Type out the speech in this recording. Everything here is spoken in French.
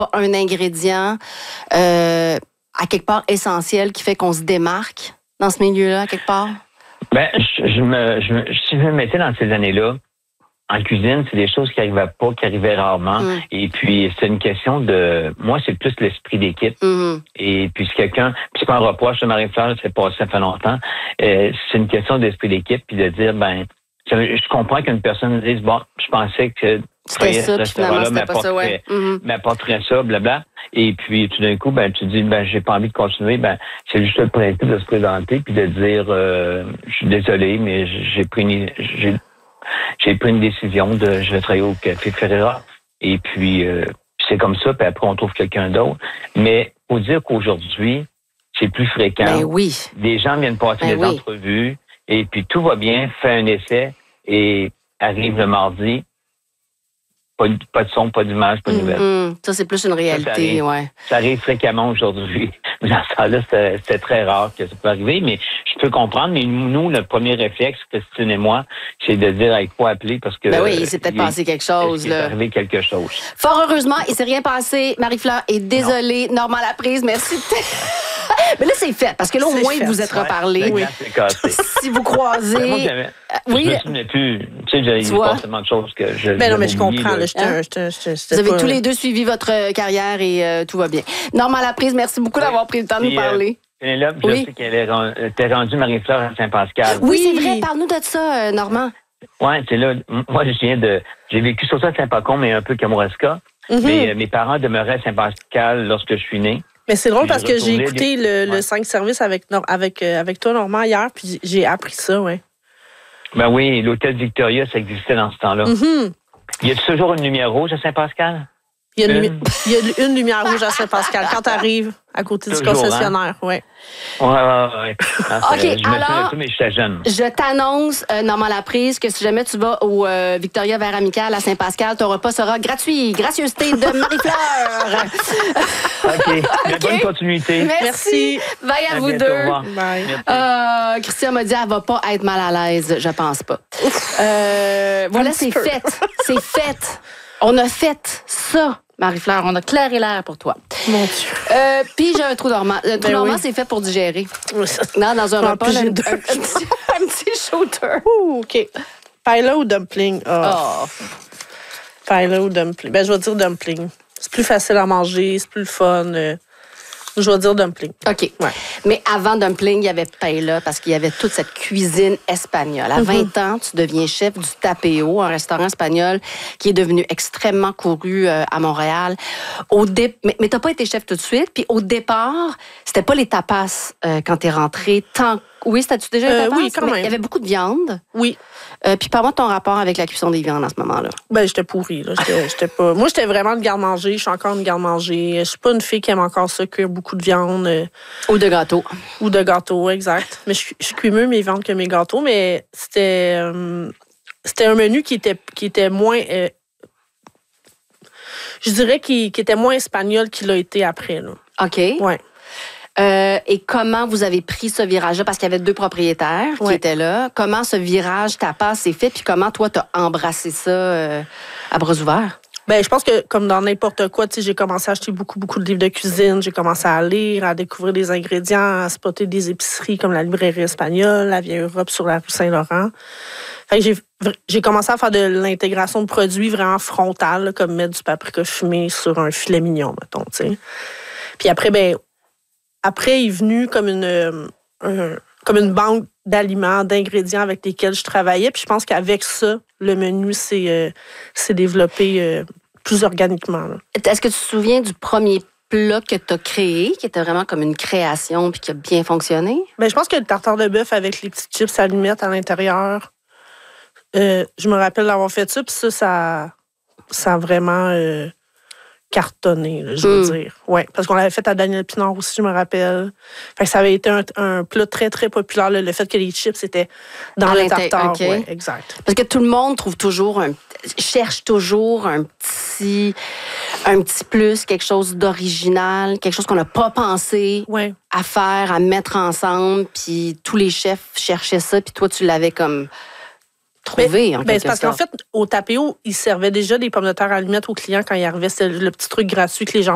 un ingrédient à quelque part essentiel qui fait qu'on se démarque dans ce milieu-là, à quelque part? Ben, si je me mettais dans ces années-là, en cuisine, c'est des choses qui n'arrivaient pas, qui arrivaient rarement. Et puis, c'est une question de... Moi, c'est plus l'esprit d'équipe. Et puis, si quelqu'un... Puis, c'est pas un reproche de Marie-Fleur, c'est passé, ça fait longtemps. C'est une question d'esprit d'équipe, puis de dire, ben... Je comprends qu'une personne dise, bon, je pensais que... C'était ça, puis finalement, c'était pas ça, ouais. M'apporterait ça, blabla. Et puis, tout d'un coup, ben, tu dis, ben, j'ai pas envie de continuer. Ben, c'est juste le principe de se présenter, puis de dire, je suis désolé, mais j'ai pris une décision je vais travailler au Café Ferreira. Et puis, c'est comme ça, puis après, on trouve quelqu'un d'autre. Mais faut dire qu'aujourd'hui, c'est plus fréquent. Ben oui. Des gens viennent passer des entrevues, et puis tout va bien, fait un essai, et arrive le mardi, pas de son, pas d'image, pas de nouvelles. Ça, c'est plus une réalité, Ça arrive fréquemment aujourd'hui. Dans ce temps-là, c'était très rare que ça peut arriver, mais je peux comprendre. Mais nous, le premier réflexe, Christine et moi, c'est de dire avec quoi appeler parce que... Ben oui, il s'est peut-être passé quelque chose. Il est arrivé quelque chose. Fort heureusement, il s'est rien passé. Marie-Fleur est désolée. Normand Laprise, merci. Mais là, c'est fait, parce que là, au moins, vous êtes reparlé. Si vous croisez... Je me souvenais plus. Tu sais, il y a pas tellement de choses que je... Ben non, mais je comprends. Vous avez tous les deux suivi votre carrière et tout va bien. Normand Laprise, merci beaucoup d'avoir pris le temps de nous parler. Pénélope, je sais qu'elle était rendue Marie-Fleur à Saint-Pascal. Oui, c'est vrai. Parle-nous de ça, Normand. Oui, c'est là. Moi, j'ai vécu surtout à Saint-Pacon, mais un peu Kamouraska. Mais mes parents demeuraient à Saint-Pascal lorsque je suis né. Mais c'est drôle parce que j'ai écouté le 5 services avec toi, Normand, hier, puis j'ai appris ça, oui. Ben oui, l'hôtel Victoria, ça existait dans ce temps-là. Il y a toujours une lumière rouge à Saint-Pascal? Il y a une lumière rouge à Saint-Pascal quand tu arrives à côté du concessionnaire, oui. Oui. OK, alors, mais j'étais jeune. Je t'annonce, Normand Laprise, que si jamais tu vas au Victoria Vers Amical à Saint-Pascal, ton repas sera gratuit. Gracieuseté de Marie-Fleur. OK. Bonne continuité. Merci. Bye à vous deux. Bye. Christian m'a dit qu'elle ne va pas être mal à l'aise. Je pense pas. Voilà, c'est fait. C'est fait. On a fait ça, Marie-Fleur. On a clairé l'air pour toi. Mon Dieu. Puis j'ai un trou normand. Un trou normand, c'est fait pour digérer. Non, dans un repas, un petit shooter. OK. Paella ou dumpling? Paella ou dumpling? Ben, je vais dire dumpling. C'est plus facile à manger, c'est plus le fun. Je vais dire dumpling. OK. Ouais. Mais avant dumpling, il y avait paella parce qu'il y avait toute cette cuisine espagnole. À 20 ans, tu deviens chef du Tapeo, un restaurant espagnol qui est devenu extrêmement couru à Montréal. Mais tu n'as pas été chef tout de suite. Puis au départ, c'était pas les tapas quand tu es rentré. Oui, c'était-tu déjà les tapas? Oui, quand même. Il y avait beaucoup de viande. Oui. Puis parle-moi de ton rapport avec la cuisson des viandes à ce moment-là. Ben, j'étais pourrie. Là. J'étais pas... Moi, j'étais vraiment une garde-manger. Je suis encore une garde-manger. Je suis pas une fille qui aime encore ça, cuire beaucoup de viande. Ou de gâteau. Ou de gâteau, exact. Mais je cuis mieux mes viandes que mes gâteaux. Mais c'était un menu qui était moins... je dirais qu'il était moins espagnol qu'il a été après. Là. OK. Ouais. Et comment vous avez pris ce virage-là? Parce qu'il y avait 2 propriétaires qui étaient là. Comment ce virage tapas s'est fait? Puis comment toi, t'as embrassé ça à bras ouverts? Ben, je pense que comme dans n'importe quoi, tu sais, j'ai commencé à acheter beaucoup de livres de cuisine. J'ai commencé à lire, à découvrir des ingrédients, à spotter des épiceries comme la librairie espagnole, la Vieille Europe sur la rue Saint-Laurent. Fait que j'ai commencé à faire de l'intégration de produits vraiment frontale, là, comme mettre du paprika fumé sur un filet mignon, mettons, tu sais. Puis après, il est venu comme une banque d'aliments, d'ingrédients avec lesquels je travaillais. Puis je pense qu'avec ça, le menu s'est développé plus organiquement. Là. Est-ce que tu te souviens du premier plat que tu as créé, qui était vraiment comme une création puis qui a bien fonctionné? Bien, je pense que le tartare de bœuf avec les petits chips allumettes à l'intérieur, je me rappelle d'avoir fait ça. Puis ça a vraiment... cartonné, là, je veux dire. Ouais, parce qu'on l'avait fait à Daniel Pinard aussi, je me rappelle. Fait que ça avait été un plat très, très populaire, là, le fait que les chips étaient dans le tartare. Okay. Ouais, exact. Parce que tout le monde cherche toujours un petit plus, quelque chose d'original, quelque chose qu'on n'a pas pensé à faire, à mettre ensemble. Puis tous les chefs cherchaient ça, puis toi, tu l'avais comme... trouvé, en quelque c'est parce qu'en fait, au Tapeo, ils servaient déjà des pommes de terre allumettes aux clients quand ils arrivaient. C'était le petit truc gratuit que les gens